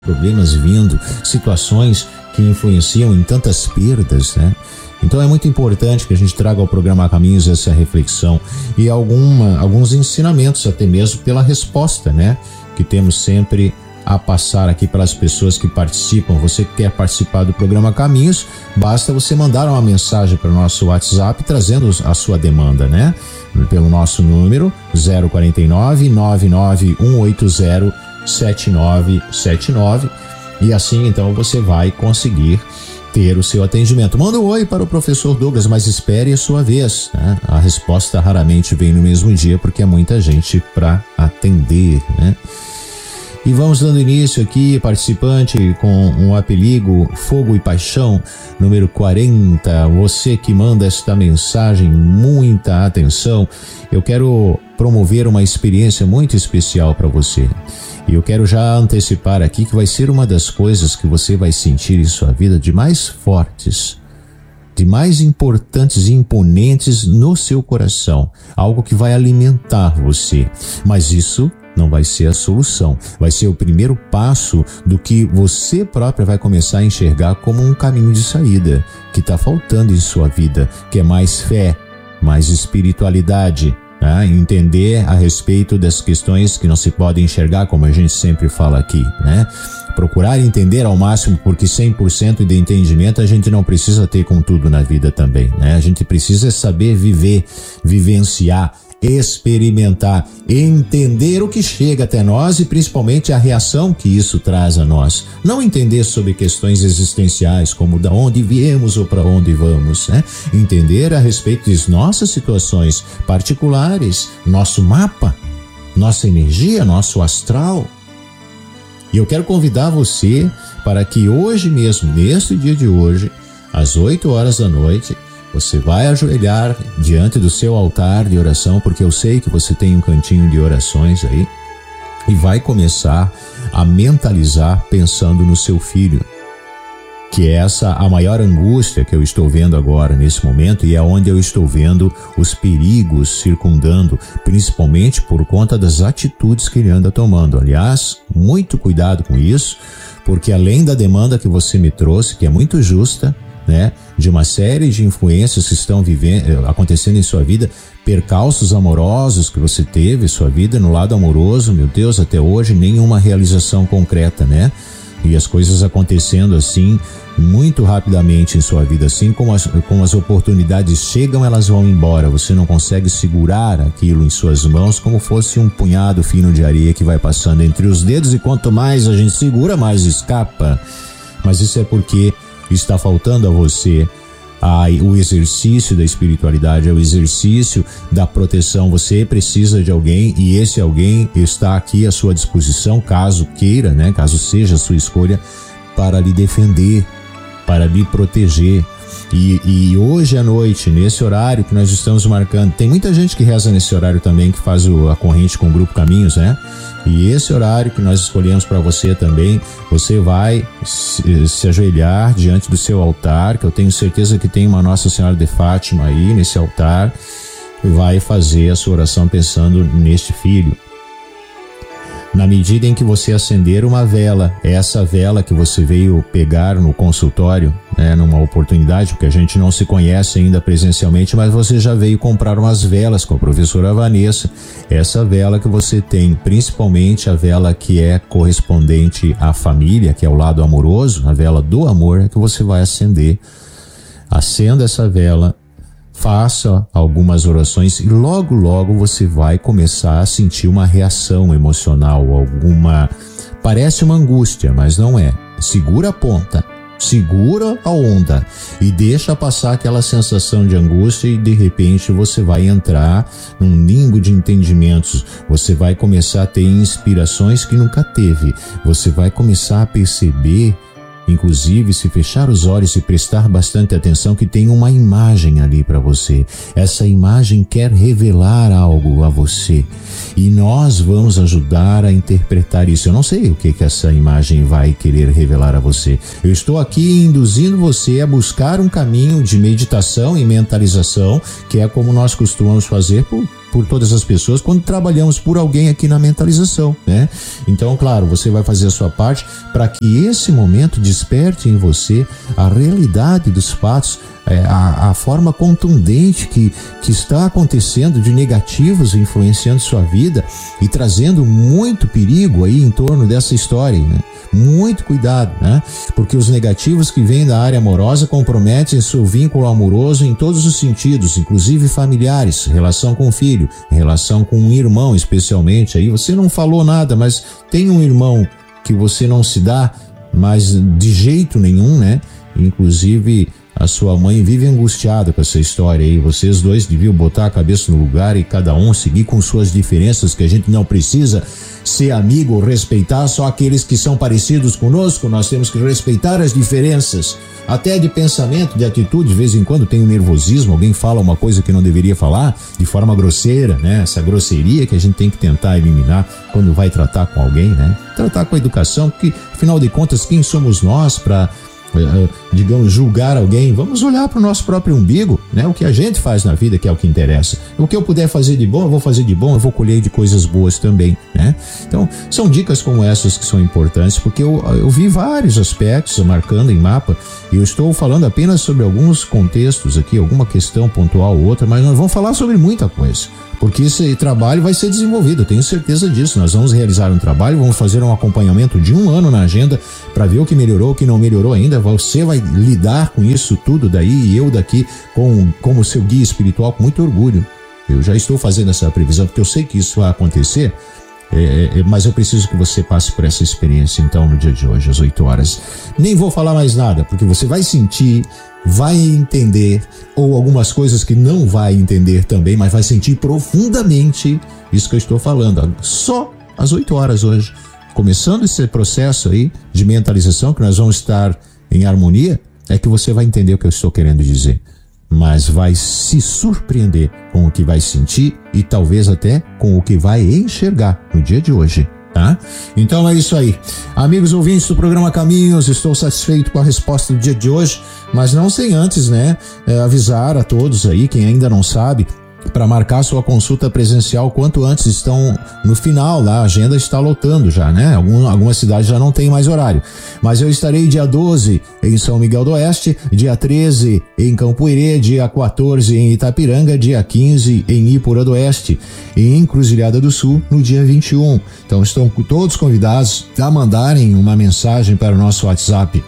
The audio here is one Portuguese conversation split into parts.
problemas vindo, situações que influenciam em tantas perdas, né? Então é muito importante que a gente traga ao programa Caminhos essa reflexão e alguns ensinamentos, até mesmo pela resposta, né? Que temos sempre a passar aqui para as pessoas que participam. Você que quer participar do programa Caminhos, basta você mandar uma mensagem para o nosso WhatsApp trazendo a sua demanda, né? Pelo nosso número 049 99180 7979, e assim então você vai conseguir ter o seu atendimento. Manda um oi para o professor Douglas, mas espere a sua vez, né? A resposta raramente vem no mesmo dia porque é muita gente para atender, né? E vamos dando início aqui, participante com um apelido Fogo e Paixão, número 40. Você que manda esta mensagem, muita atenção. Eu quero promover uma experiência muito especial para você. E eu quero já antecipar aqui que vai ser uma das coisas que você vai sentir em sua vida de mais fortes, de mais importantes e imponentes no seu coração. Algo que vai alimentar você. Mas isso não vai ser a solução. Vai ser o primeiro passo do que você própria vai começar a enxergar como um caminho de saída que está faltando em sua vida, que é mais fé, mais espiritualidade, entender a respeito das questões que não se podem enxergar, como a gente sempre fala aqui, né? Procurar entender ao máximo, porque 100% de entendimento a gente não precisa ter com tudo na vida também, né? A gente precisa saber viver, vivenciar, experimentar, entender o que chega até nós e principalmente a reação que isso traz a nós. Não entender sobre questões existenciais, como da onde viemos ou para onde vamos, né? Entender a respeito de nossas situações particulares, nosso mapa, nossa energia, nosso astral. E eu quero convidar você para que hoje mesmo, neste dia de hoje, às 8 horas da noite, você vai ajoelhar diante do seu altar de oração, porque eu sei que você tem um cantinho de orações aí, e vai começar a mentalizar pensando no seu filho, que é essa a maior angústia que eu estou vendo agora nesse momento, e é onde eu estou vendo os perigos circundando, principalmente por conta das atitudes que ele anda tomando. Aliás, muito cuidado com isso, porque além da demanda que você me trouxe, que é muito justa, né, de uma série de influências que estão acontecendo em sua vida, percalços amorosos que você teve em sua vida no lado amoroso, meu Deus, até hoje nenhuma realização concreta, né? E as coisas acontecendo assim muito rapidamente em sua vida, assim como as oportunidades chegam, elas vão embora. Você não consegue segurar aquilo em suas mãos como fosse um punhado fino de areia que vai passando entre os dedos, e quanto mais a gente segura, mais escapa. Mas isso é porque está faltando a você o exercício da espiritualidade, é o exercício da proteção. Você precisa de alguém, e esse alguém está aqui à sua disposição, caso queira, né? Caso seja a sua escolha, para lhe defender, para lhe proteger. E hoje à noite, nesse horário que nós estamos marcando, tem muita gente que reza nesse horário também, que faz a corrente com o Grupo Caminhos, né? E esse horário que nós escolhemos para você também, você vai se ajoelhar diante do seu altar, que eu tenho certeza que tem uma Nossa Senhora de Fátima aí nesse altar, e vai fazer a sua oração pensando neste filho. Na medida em que você acender uma vela, essa vela que você veio pegar no consultório, né, numa oportunidade, porque a gente não se conhece ainda presencialmente, mas você já veio comprar umas velas com a professora Vanessa. Essa vela que você tem, principalmente a vela que é correspondente à família, que é o lado amoroso, a vela do amor, é que você vai acender. Acenda essa vela, faça algumas orações e logo, logo você vai começar a sentir uma reação emocional, parece uma angústia, mas não é. Segura a ponta, segura a onda e deixa passar aquela sensação de angústia, e de repente você vai entrar num limbo de entendimentos. Você vai começar a ter inspirações que nunca teve. Você vai começar a perceber, inclusive, se fechar os olhos e prestar bastante atenção, que tem uma imagem ali para você. Essa imagem quer revelar algo a você, e nós vamos ajudar a interpretar isso. Eu não sei o que essa imagem vai querer revelar a você. Eu estou aqui induzindo você a buscar um caminho de meditação e mentalização, que é como nós costumamos fazer por por todas as pessoas quando trabalhamos por alguém aqui na mentalização, né? Então, claro, você vai fazer a sua parte para que esse momento desperte em você a realidade dos fatos, a forma contundente que está acontecendo de negativos influenciando sua vida e trazendo muito perigo aí em torno dessa história, né? Muito cuidado, né? Porque os negativos que vêm da área amorosa comprometem seu vínculo amoroso em todos os sentidos, inclusive familiares, relação com o filho, relação com um irmão especialmente. Aí você não falou nada, mas tem um irmão que você não se dá, mas de jeito nenhum, né? Inclusive a sua mãe vive angustiada com essa história aí. Vocês dois deviam botar a cabeça no lugar e cada um seguir com suas diferenças, que a gente não precisa ser amigo ou respeitar só aqueles que são parecidos conosco. Nós temos que respeitar as diferenças, até de pensamento, de atitude. De vez em quando tem um nervosismo, alguém fala uma coisa que não deveria falar de forma grosseira, né? Essa grosseria que a gente tem que tentar eliminar quando vai tratar com alguém, né? Tratar com a educação, porque afinal de contas, quem somos nós para digamos, julgar alguém? Vamos olhar para o nosso próprio umbigo, né? O que a gente faz na vida, que é o que interessa. O que eu puder fazer de bom, eu vou fazer de bom, eu vou colher de coisas boas também, né? Então, são dicas como essas que são importantes, porque eu vi vários aspectos marcando em mapa, e eu estou falando apenas sobre alguns contextos aqui, alguma questão pontual ou outra, mas nós vamos falar sobre muita coisa, porque esse trabalho vai ser desenvolvido, eu tenho certeza disso. Nós vamos realizar um trabalho, vamos fazer um acompanhamento de 1 ano na agenda para ver o que melhorou, o que não melhorou ainda. Você vai lidar com isso tudo daí, e eu daqui como seu guia espiritual, com muito orgulho. Eu já estou fazendo essa previsão, porque eu sei que isso vai acontecer, mas eu preciso que você passe por essa experiência, então, no dia de hoje, às 8 horas. Nem vou falar mais nada, porque você vai sentir, vai entender, ou algumas coisas que não vai entender também, mas vai sentir profundamente isso que eu estou falando. Só às 8 horas hoje, começando esse processo aí de mentalização, que nós vamos estar em harmonia, é que você vai entender o que eu estou querendo dizer. Mas vai se surpreender com o que vai sentir e talvez até com o que vai enxergar no dia de hoje, tá? Então é isso aí. Amigos ouvintes do programa Caminhos, estou satisfeito com a resposta do dia de hoje, mas não sem antes, né, avisar a todos aí, quem ainda não sabe, para marcar sua consulta presencial quanto antes. Estão no final lá, a agenda está lotando já, né? Algumas cidades já não tem mais horário, mas eu estarei dia 12 em São Miguel do Oeste, dia 13 em Campoerê, dia 14 em Itapiranga, dia 15 em Ipura do Oeste e em Encruzilhada do Sul no dia 21. Então estão todos convidados a mandarem uma mensagem para o nosso WhatsApp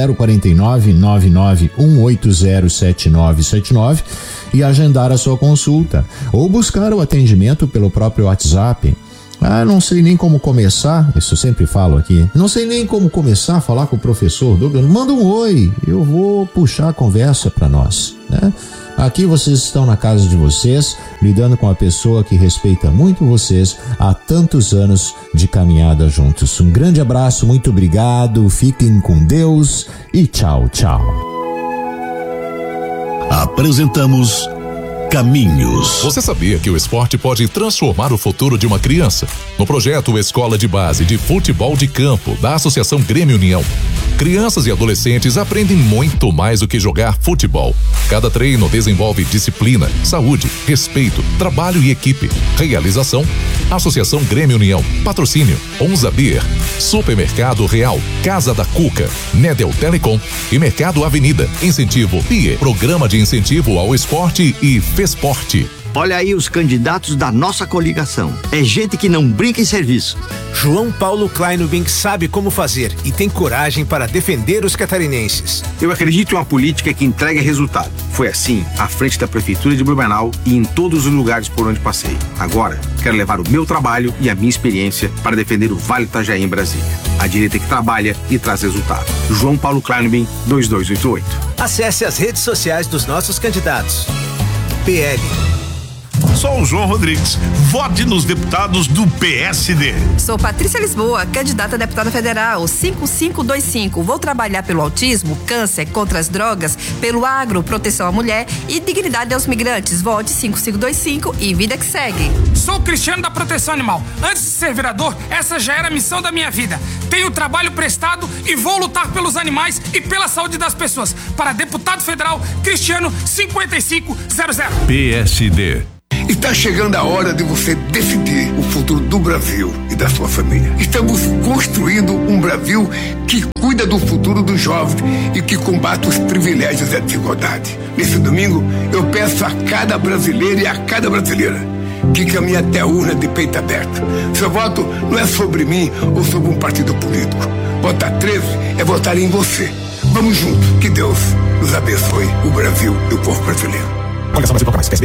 049 99 180 7979 e agendar a sua consulta, ou buscar o atendimento pelo próprio WhatsApp. Não sei nem como começar, isso eu sempre falo aqui, não sei nem como começar a falar com o professor Douglas. Manda um oi, eu vou puxar a conversa para nós, né? Aqui vocês estão na casa de vocês, lidando com a pessoa que respeita muito vocês há tantos anos de caminhada juntos. Um grande abraço, muito obrigado, fiquem com Deus e tchau, tchau. Apresentamos Caminhos. Você sabia que o esporte pode transformar o futuro de uma criança? No projeto Escola de Base de Futebol de Campo da Associação Grêmio União, crianças e adolescentes aprendem muito mais do que jogar futebol. Cada treino desenvolve disciplina, saúde, respeito, trabalho e equipe. Realização: Associação Grêmio União. Patrocínio: Onza Beer, Supermercado Real, Casa da Cuca, Nedel Telecom e Mercado Avenida. Incentivo PIE, Programa de Incentivo ao Esporte e FESPORTE. Olha aí os candidatos da nossa coligação. É gente que não brinca em serviço. João Paulo Kleinubing sabe como fazer e tem coragem para defender os catarinenses. Eu acredito em uma política que entrega resultado. Foi assim à frente da Prefeitura de Blumenau e em todos os lugares por onde passei. Agora, quero levar o meu trabalho e a minha experiência para defender o Vale do Itajaí em Brasília. A direita que trabalha e traz resultado. João Paulo Kleinubing, 2288. Acesse as redes sociais dos nossos candidatos. PL. Sou o João Rodrigues. Vote nos deputados do PSD. Sou Patrícia Lisboa, candidata a deputada federal, 5525. Vou trabalhar pelo autismo, câncer, contra as drogas, pelo agro, proteção à mulher e dignidade aos migrantes. Vote 5525 e vida que segue. Sou Cristiano da Proteção Animal. Antes de ser vereador, essa já era a missão da minha vida. Tenho trabalho prestado e vou lutar pelos animais e pela saúde das pessoas. Para deputado federal, Cristiano 5500. PSD. Está chegando a hora de você decidir o futuro do Brasil e da sua família. Estamos construindo um Brasil que cuida do futuro dos jovens e que combate os privilégios e a desigualdade. Nesse domingo, eu peço a cada brasileiro e a cada brasileira que caminhe até a urna de peito aberto. Seu voto não é sobre mim ou sobre um partido político. Votar 13 é votar em você. Vamos juntos. Que Deus nos abençoe, o Brasil e o povo brasileiro. Coligação Brasil Procura Mais, PSB,